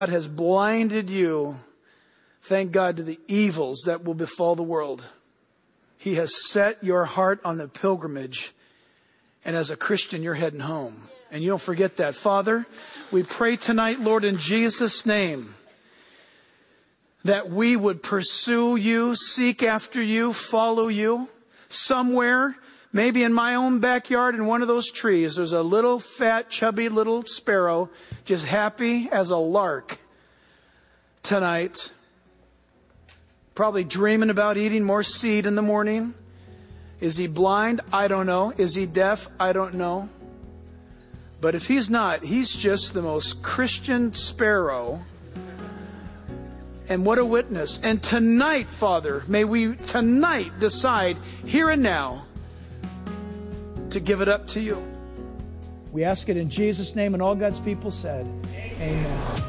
has blinded you, thank God, to the evils that will befall the world. He has set your heart on the pilgrimage. And as a Christian, you're heading home. And you don't forget that. Father, we pray tonight, Lord, in Jesus' name, that we would pursue you, seek after you, follow you. Somewhere, maybe in my own backyard, in one of those trees, there's a little fat, chubby little sparrow, just happy as a lark tonight. Probably dreaming about eating more seed in the morning. Is he blind? I don't know. Is he deaf? I don't know. But if he's not, he's just the most Christian sparrow. And what a witness. And tonight, Father, may we tonight decide here and now to give it up to you. We ask it in Jesus' name, and all God's people said, Amen.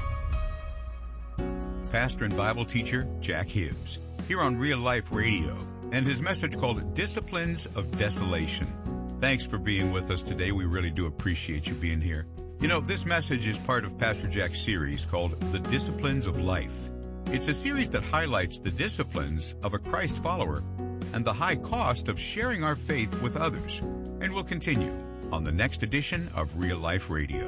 Pastor and Bible teacher Jack Hibbs, here on Real Life Radio, and his message called Disciplines of Desolation. Thanks for being with us today. We really do appreciate you being here. You know, this message is part of Pastor Jack's series called The Disciplines of Life. It's a series that highlights the disciplines of a Christ follower and the high cost of sharing our faith with others. And we'll continue on the next edition of Real Life Radio.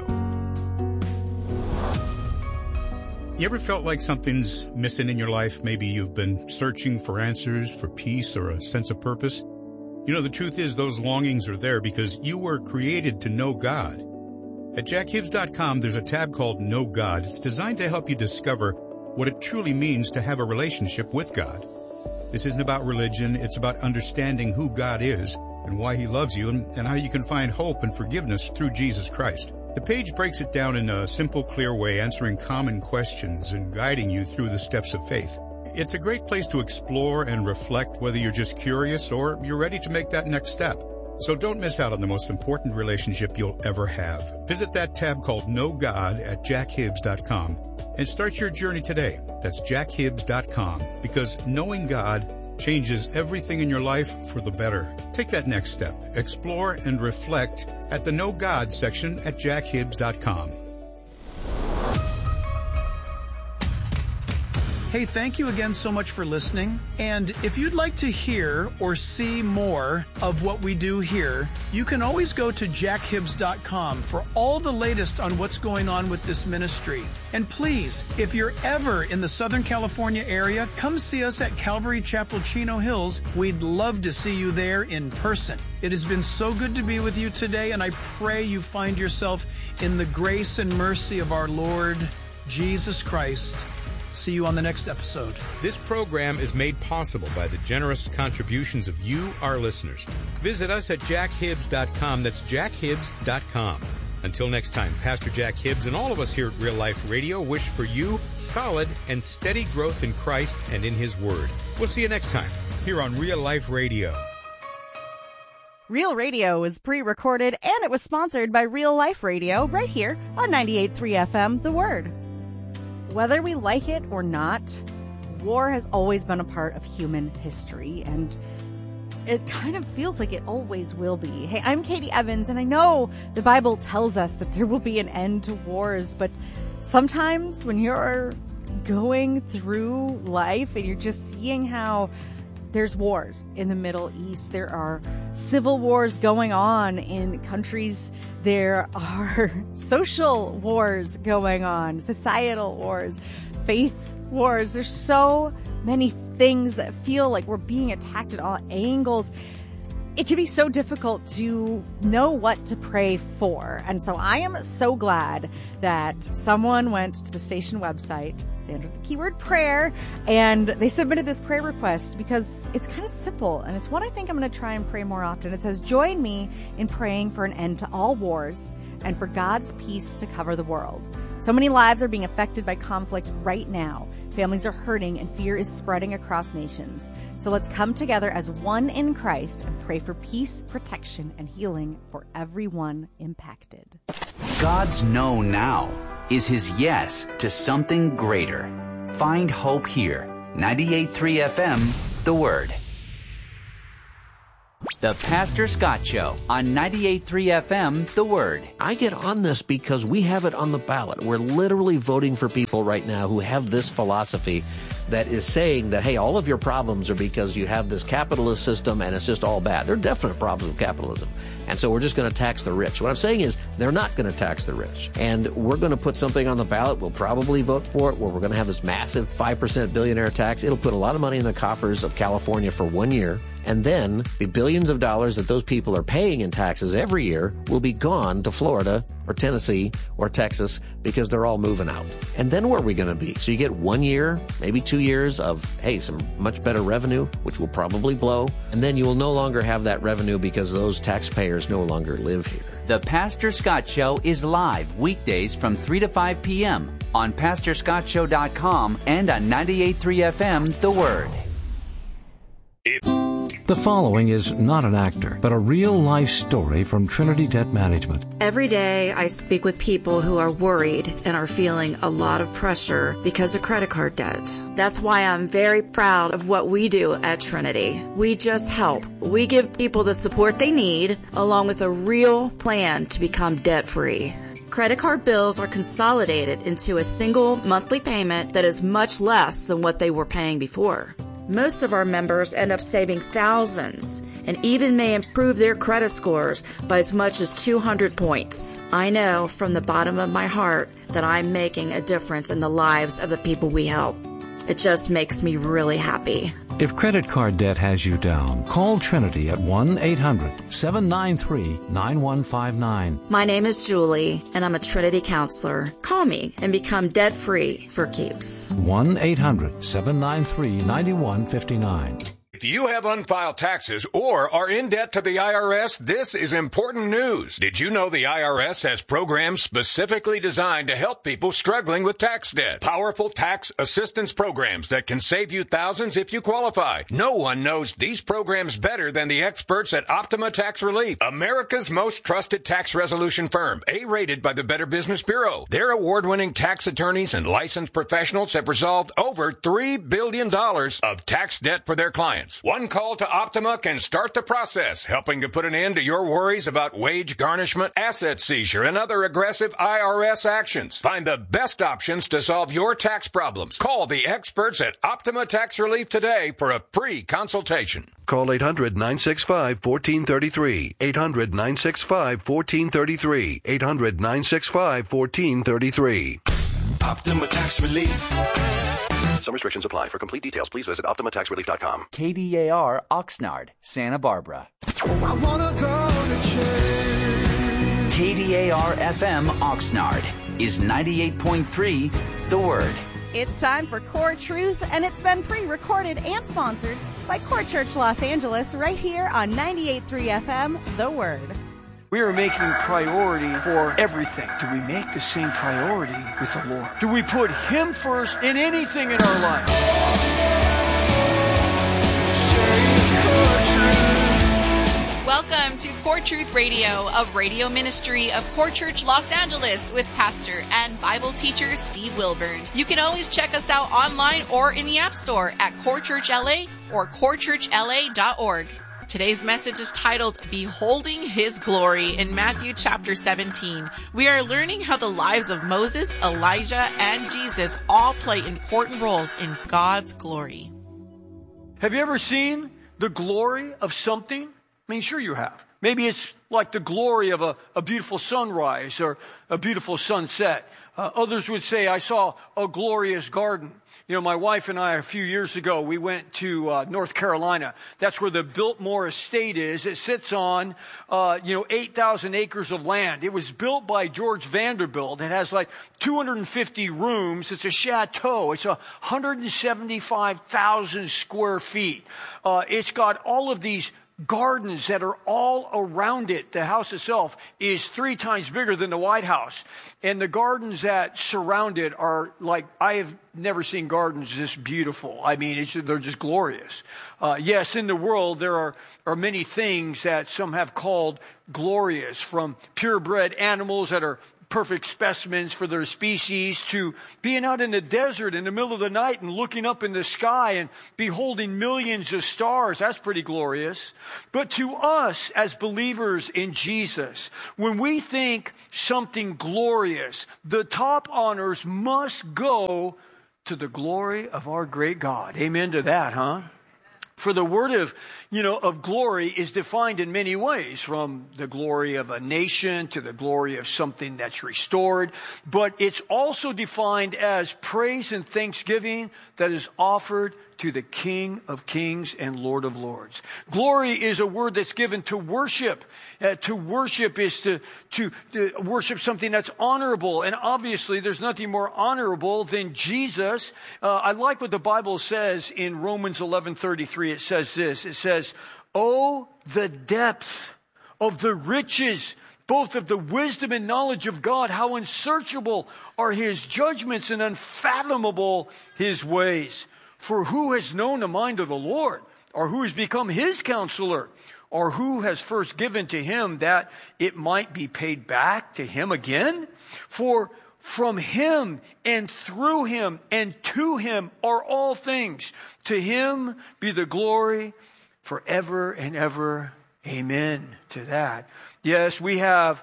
You ever felt like something's missing in your life? Maybe you've been searching for answers, for peace, or a sense of purpose. You know, the truth is those longings are there because you were created to know God. At jackhibbs.com, there's a tab called Know God. It's designed to help you discover what it truly means to have a relationship with God. This isn't about religion. It's about understanding who God is and why he loves you and how you can find hope and forgiveness through Jesus Christ. The page breaks it down in a simple, clear way, answering common questions and guiding you through the steps of faith. It's a great place to explore and reflect, whether you're just curious or you're ready to make that next step. So don't miss out on the most important relationship you'll ever have. Visit that tab called Know God at jackhibbs.com and start your journey today. That's jackhibbs.com, because knowing God changes everything in your life for the better. Take that next step. Explore and reflect at the Know God section at jackhibbs.com. Hey, thank you again so much for listening. And if you'd like to hear or see more of what we do here, you can always go to jackhibbs.com for all the latest on what's going on with this ministry. And please, if you're ever in the Southern California area, come see us at Calvary Chapel, Chino Hills. We'd love to see you there in person. It has been so good to be with you today, and I pray you find yourself in the grace and mercy of our Lord Jesus Christ. See you on the next episode. This program is made possible by the generous contributions of you, our listeners. Visit us at jackhibbs.com. That's jackhibbs.com. Until next time, Pastor Jack Hibbs and all of us here at Real Life Radio wish for you solid and steady growth in Christ and in His Word. We'll see you next time here on Real Life Radio. Real Radio is pre-recorded and it was sponsored by Real Life Radio right here on 98.3 FM, The Word. Whether we like it or not, war has always been a part of human history, and it kind of feels like it always will be. Hey, I'm Katie Evans, and I know the Bible tells us that there will be an end to wars, but sometimes when you're going through life and you're just seeing how there's wars in the Middle East, there are civil wars going on in countries, there are social wars going on, societal wars, faith wars. There's so many things that feel like we're being attacked at all angles. It can be so difficult to know what to pray for. And so I am so glad that someone went to the station website, they entered the keyword prayer, and they submitted this prayer request because it's kind of simple, and it's what I think I'm going to try and pray more often. It says, join me in praying for an end to all wars and for God's peace to cover the world. So many lives are being affected by conflict right now. Families are hurting and fear is spreading across nations. So let's come together as one in Christ and pray for peace, protection, and healing for everyone impacted. God's no now is His yes to something greater. Find hope here. 98.3 FM, The Word. The Pastor Scott Show on 98.3 FM, The Word. I get on this because we have it on the ballot. We're literally voting for people right now who have this philosophy that is saying that, hey, all of your problems are because you have this capitalist system and it's just all bad. There are definite problems with capitalism. And so we're just going to tax the rich. What I'm saying is they're not going to tax the rich. And we're going to put something on the ballot. We'll probably vote for it where we're going to have this massive 5% billionaire tax. It'll put a lot of money in the coffers of California for 1 year. And then the billions of dollars that those people are paying in taxes every year will be gone to Florida or Tennessee or Texas because they're all moving out. And then where are we going to be? So you get 1 year, maybe 2 years of, hey, some much better revenue, which will probably blow. And then you will no longer have that revenue because those taxpayers no longer live here. The Pastor Scott Show is live weekdays from 3 to 5 p.m. on PastorScottShow.com and on 98.3 FM, The Word. The following is not an actor, but a real-life story from Trinity Debt Management. Every day I speak with people who are worried and are feeling a lot of pressure because of credit card debt. That's why I'm very proud of what we do at Trinity. We just help. We give people the support they need, along with a real plan to become debt-free. Credit card bills are consolidated into a single monthly payment that is much less than what they were paying before. Most of our members end up saving thousands and even may improve their credit scores by as much as 200 points. I know from the bottom of my heart that I'm making a difference in the lives of the people we help. It just makes me really happy. If credit card debt has you down, call Trinity at 1-800-793-9159. My name is Julie, and I'm a Trinity counselor. Call me and become debt-free for keeps. 1-800-793-9159. If you have unfiled taxes or are in debt to the IRS, this is important news. Did you know the IRS has programs specifically designed to help people struggling with tax debt? Powerful tax assistance programs that can save you thousands if you qualify. No one knows these programs better than the experts at Optima Tax Relief, America's most trusted tax resolution firm, A-rated by the Better Business Bureau. Their award-winning tax attorneys and licensed professionals have resolved over $3 billion of tax debt for their clients. One call to Optima can start the process, helping to put an end to your worries about wage garnishment, asset seizure, and other aggressive IRS actions. Find the best options to solve your tax problems. Call the experts at Optima Tax Relief today for a free consultation. Call 800-965-1433. 800-965-1433. 800-965-1433. Optima Tax Relief. Some restrictions apply. For complete details, please visit OptimaTaxRelief.com. KDAR, Oxnard, Santa Barbara. I wanna go to church. KDAR FM, Oxnard is 98.3, The Word. It's time for Core Truth, and it's been pre-recorded and sponsored by Core Church Los Angeles right here on 98.3 FM, The Word. We are making priority for everything. Do we make the same priority with the Lord? Do we put Him first in anything in our life? Welcome to Core Truth Radio, a radio ministry of Core Church Los Angeles with pastor and Bible teacher Steve Wilburn. You can always check us out online or in the App Store at Core Church LA or corechurchla.org. Today's message is titled, Beholding His Glory in Matthew chapter 17. We are learning how the lives of Moses, Elijah, and Jesus all play important roles in God's glory. Have you ever seen the glory of something? I mean, sure you have. Maybe it's like the glory of a beautiful sunrise or a beautiful sunset. Others would say, I saw a glorious garden. You know, my wife and I, a few years ago, we went to North Carolina. That's where the Biltmore Estate is. It sits on, 8,000 acres of land. It was built by George Vanderbilt. It has like 250 rooms. It's a chateau. It's 175,000 square feet. It's got all of these gardens that are all around it. The house itself is 3 times bigger than the White House. And the gardens that surround it are like, I have never seen gardens this beautiful. I mean, they're just glorious. Yes, in the world, there are many things that some have called glorious, from purebred animals that are perfect specimens for their species, to being out in the desert in the middle of the night and looking up in the sky and beholding millions of stars. That's pretty glorious. But to us as believers in Jesus, when we think something glorious, the top honors must go to the glory of our great God. Amen to that, huh? For the word of glory is defined in many ways, from the glory of a nation to the glory of something that's restored. But it's also defined as praise and thanksgiving that is offered to the King of Kings and Lord of Lords. Glory is a word that's given to worship. To worship is to worship something that's honorable. And obviously there's nothing more honorable than Jesus. I like what the Bible says in Romans 11:33. It says this. It says, "Oh, the depth of the riches, both of the wisdom and knowledge of God, how unsearchable are his judgments and unfathomable his ways. For who has known the mind of the Lord? Or who has become his counselor? Or who has first given to him that it might be paid back to him again? For from him and through him and to him are all things. To him be the glory forever and ever. Amen to that." Yes, we have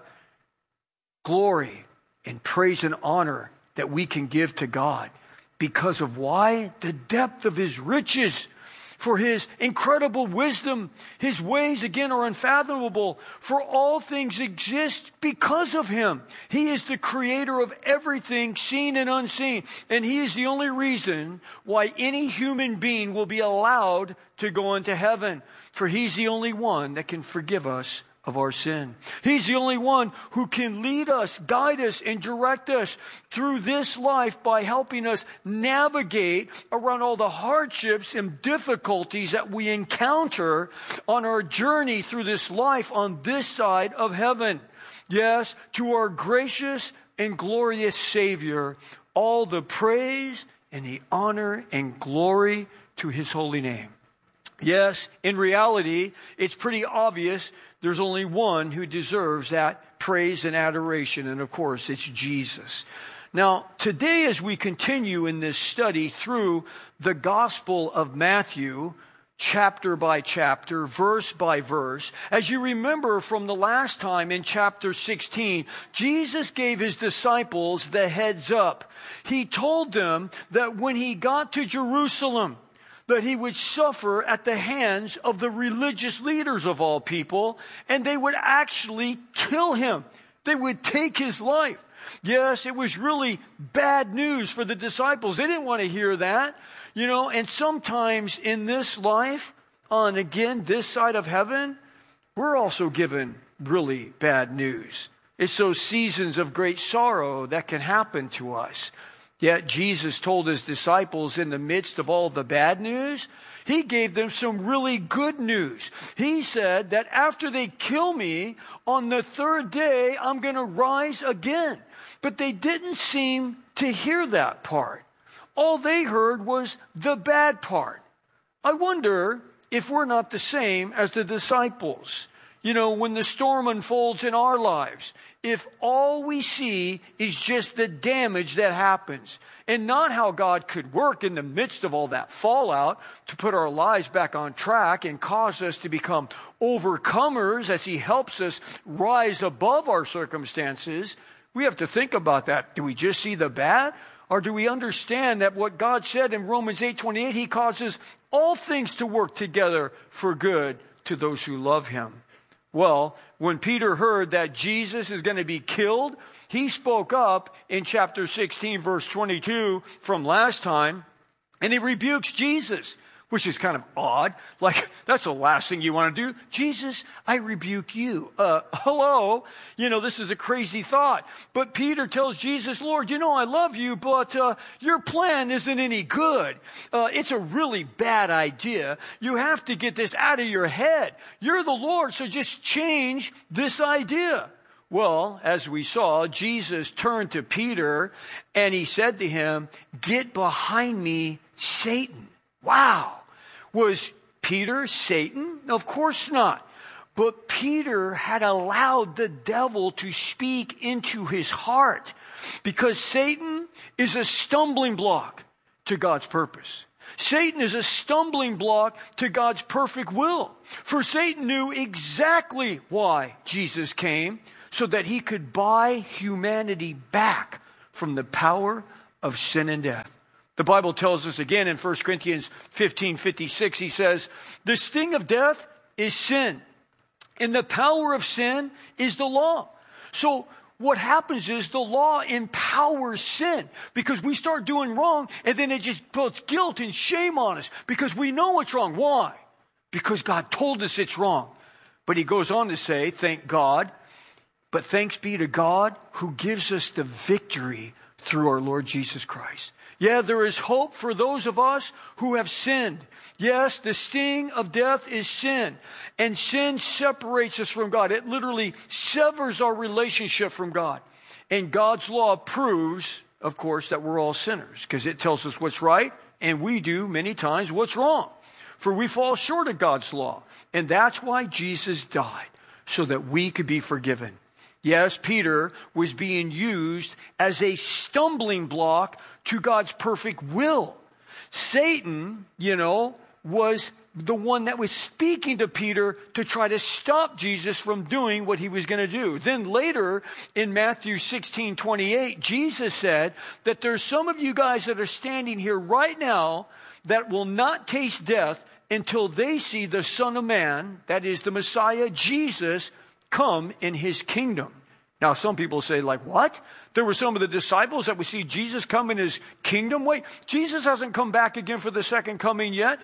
glory and praise and honor that we can give to God. Because of why? The depth of his riches. For his incredible wisdom. His ways, again, are unfathomable. For all things exist because of him. He is the creator of everything, seen and unseen. And he is the only reason why any human being will be allowed to go into heaven. For he's the only one that can forgive us of our sin. He's the only one who can lead us, guide us, and direct us through this life by helping us navigate around all the hardships and difficulties that we encounter on our journey through this life on this side of heaven. Yes, to our gracious and glorious Savior, all the praise and the honor and glory to his holy name. Yes, in reality, it's pretty obvious there's only one who deserves that praise and adoration, and of course, it's Jesus. Now, today as we continue in this study through the Gospel of Matthew, chapter by chapter, verse by verse, as you remember from the last time in chapter 16, Jesus gave his disciples the heads up. He told them that when he got to Jerusalem, that he would suffer at the hands of the religious leaders of all people, and they would actually kill him. They would take his life. Yes, it was really bad news for the disciples. They didn't want to hear that. And sometimes in this life, on again, this side of heaven, we're also given really bad news. It's those seasons of great sorrow that can happen to us. Yet Jesus told his disciples in the midst of all the bad news, he gave them some really good news. He said that after they kill me, on the third day, I'm going to rise again. But they didn't seem to hear that part. All they heard was the bad part. I wonder if we're not the same as the disciples. When the storm unfolds in our lives, if all we see is just the damage that happens and not how God could work in the midst of all that fallout to put our lives back on track and cause us to become overcomers as he helps us rise above our circumstances, we have to think about that. Do we just see the bad? Or do we understand that what God said in Romans 8:28, he causes all things to work together for good to those who love him? Well, when Peter heard that Jesus is going to be killed, he spoke up in chapter 16, verse 22 from last time, and he rebukes Jesus, which is kind of odd. Like, that's the last thing you want to do. Jesus, I rebuke you. Hello? This is a crazy thought. But Peter tells Jesus, Lord, I love you, but your plan isn't any good. It's a really bad idea. You have to get this out of your head. You're the Lord, so just change this idea. Well, as we saw, Jesus turned to Peter and he said to him, "Get behind me, Satan." Wow. Was Peter Satan? Of course not. But Peter had allowed the devil to speak into his heart, because Satan is a stumbling block to God's purpose. Satan is a stumbling block to God's perfect will. For Satan knew exactly why Jesus came, so that he could buy humanity back from the power of sin and death. The Bible tells us again in 1 Corinthians 15:56, he says, the sting of death is sin, and the power of sin is the law. So what happens is the law empowers sin, because we start doing wrong, and then it just puts guilt and shame on us because we know it's wrong. Why? Because God told us it's wrong. But he goes on to say, thank God, but thanks be to God who gives us the victory through our Lord Jesus Christ. Yeah, there is hope for those of us who have sinned. Yes, the sting of death is sin. And sin separates us from God. It literally severs our relationship from God. And God's law proves, of course, that we're all sinners, because it tells us what's right, and we do many times what's wrong. For we fall short of God's law. And that's why Jesus died, so that we could be forgiven. Yes, Peter was being used as a stumbling block to God's perfect will. Satan, was the one that was speaking to Peter to try to stop Jesus from doing what he was going to do. Then later in Matthew 16:28, Jesus said that there's some of you guys that are standing here right now that will not taste death until they see the Son of Man, that is the Messiah, Jesus, come in his kingdom. Now, some people say, like, what? There were some of the disciples that would see Jesus come in his kingdom. Wait, Jesus hasn't come back again for the second coming yet.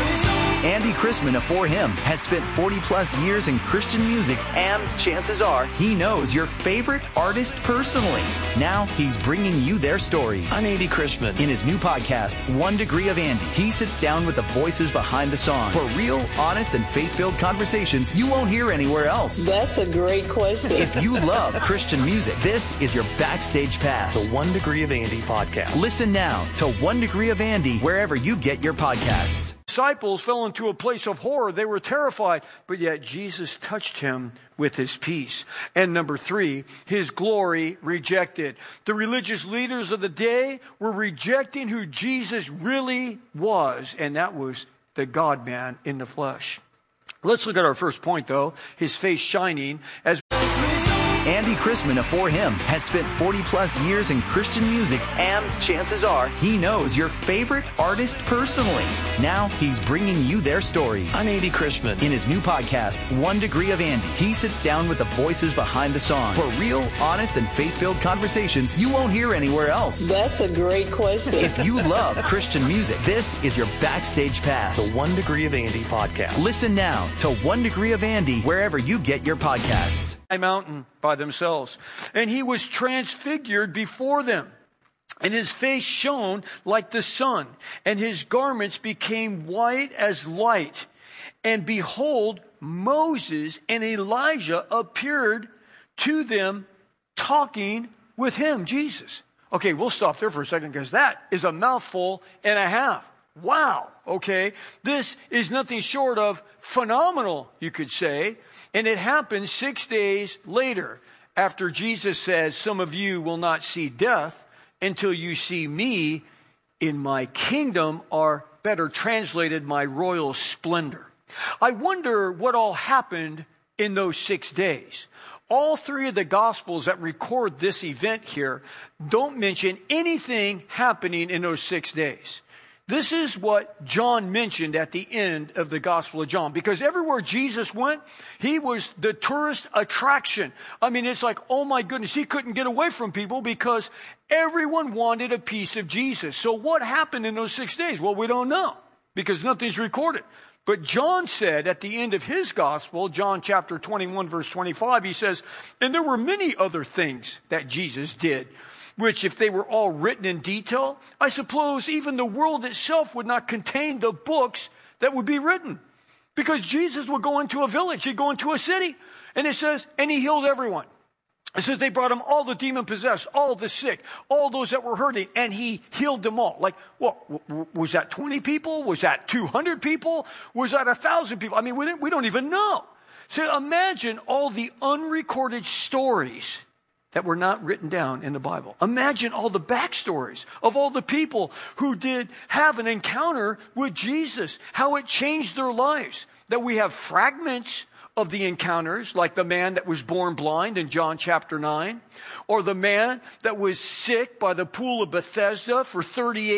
Andy Chrisman of For Him has spent 40-plus years in Christian music, and chances are he knows your favorite artist personally. Now he's bringing you their stories. I'm Andy Chrisman. In his new podcast, 1 Degree of Andy, he sits down with the voices behind the songs for real, honest, and faith-filled conversations you won't hear anywhere else. That's a great question. If you love Christian music, this is your backstage pass. The 1 Degree of Andy podcast. Listen now to 1 Degree of Andy wherever you get your podcasts. Disciples fell into a place of horror. They were terrified, but yet Jesus touched him with his peace. And number 3, his glory rejected. The religious leaders of the day were rejecting who Jesus really was, and that was the God-man in the flesh. Let's look at our first point, though, his face shining as Andy Chrisman of For Him has spent 40-plus years in Christian music, and chances are he knows your favorite artist personally. Now he's bringing you their stories. I'm Andy Chrisman. In his new podcast, 1 Degree of Andy, he sits down with the voices behind the songs for real, honest, and faith-filled conversations you won't hear anywhere else. That's a great question. If you love Christian music, this is your backstage pass. The 1 Degree of Andy podcast. Listen now to 1 Degree of Andy wherever you get your podcasts. Mountain by themselves. And he was transfigured before them. And his face shone like the sun, and his garments became white as light. And behold, Moses and Elijah appeared to them talking with him, Jesus. Okay, we'll stop there for a second, because that is a mouthful and a half. Wow. Okay. This is nothing short of phenomenal, you could say. And it happened 6 days later, after Jesus said, some of you will not see death until you see me in my kingdom, or better translated, my royal splendor. I wonder what all happened in those 6 days. All 3 of the Gospels that record this event here don't mention anything happening in those 6 days. This is what John mentioned at the end of the Gospel of John, because everywhere Jesus went, he was the tourist attraction. I mean, it's like, oh my goodness, he couldn't get away from people because everyone wanted a piece of Jesus. So what happened in those 6 days? Well, we don't know, because nothing's recorded. But John said at the end of his gospel, John chapter 21, verse 25, he says, and there were many other things that Jesus did, which if they were all written in detail, I suppose even the world itself would not contain the books that would be written. Because Jesus would go into a village, he'd go into a city, and it says, and he healed everyone. It says they brought him all the demon-possessed, all the sick, all those that were hurting, and he healed them all. Like, what, was that 20 people? Was that 200 people? Was that 1,000 people? I mean, we don't even know. So imagine all the unrecorded stories that were not written down in the Bible. Imagine all the backstories of all the people who did have an encounter with Jesus, how it changed their lives. That we have fragments of the encounters, like the man that was born blind in John chapter 9, or the man that was sick by the pool of Bethesda for 38